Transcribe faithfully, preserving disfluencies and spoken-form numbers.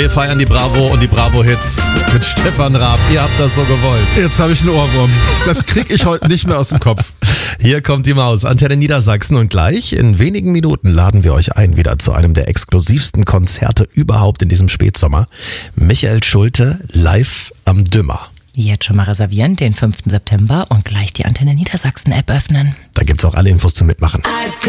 Wir feiern die Bravo und die Bravo-Hits mit Stefan Raab. Ihr habt das so gewollt. Jetzt habe ich einen Ohrwurm. Das krieg ich heute nicht mehr aus dem Kopf. Hier kommt die Maus, Antenne Niedersachsen, und gleich in wenigen Minuten laden wir euch ein wieder zu einem der exklusivsten Konzerte überhaupt in diesem Spätsommer. Michael Schulte live am Dümmer. Jetzt schon mal reservieren, den fünften September, und gleich die Antenne Niedersachsen App öffnen. Da gibt's auch alle Infos zum Mitmachen. I